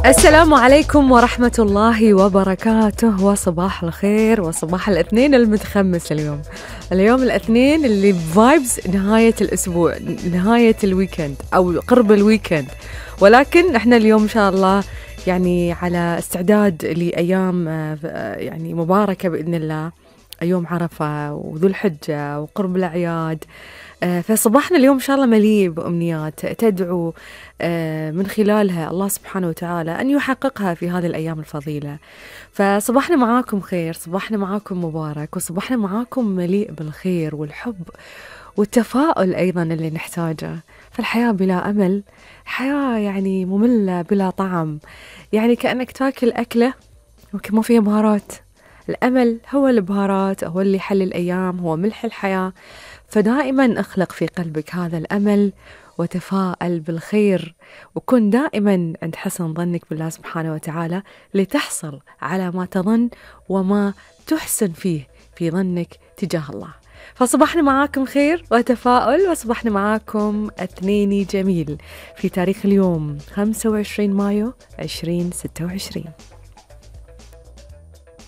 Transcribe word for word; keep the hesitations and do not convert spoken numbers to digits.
السلام عليكم ورحمة الله وبركاته، وصباح الخير وصباح الاثنين المتخمس. اليوم اليوم الاثنين اللي فايبز نهاية الأسبوع، نهاية الويكند أو قرب الويكند، ولكن احنا اليوم إن شاء الله يعني على استعداد لأيام يعني مباركة بإذن الله، يوم عرفة وذو الحجة وقرب الأعياد. فصباحنا اليوم إن شاء الله مليء بأمنيات تدعو من خلالها الله سبحانه وتعالى أن يحققها في هذه الأيام الفضيلة. فصباحنا معاكم خير، صباحنا معاكم مبارك، وصباحنا معاكم مليء بالخير والحب والتفاؤل أيضا اللي نحتاجه. فالحياة بلا أمل حياة يعني مملة بلا طعم، يعني كأنك تاكل أكلة وما فيها بهارات. الأمل هو البهارات، هو اللي يحل الأيام، هو ملح الحياة. فدائما اخلق في قلبك هذا الأمل وتفاءل بالخير، وكن دائما عند حسن ظنك بالله سبحانه وتعالى لتحصل على ما تظن وما تحسن فيه في ظنك تجاه الله. فصبحنا معاكم خير وتفاؤل، وصبحنا معاكم اثنيني جميل في تاريخ اليوم خمسة وعشرين مايو ألفين وستة وعشرين.